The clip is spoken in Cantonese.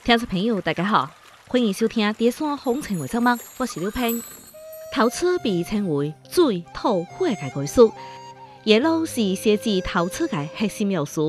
听众朋友，大家好，欢迎收听《第三风尘为节目》，我是刘平。陶瓷被称为水、土、火嘅艺术，耶路是设置陶瓷嘅核心要素。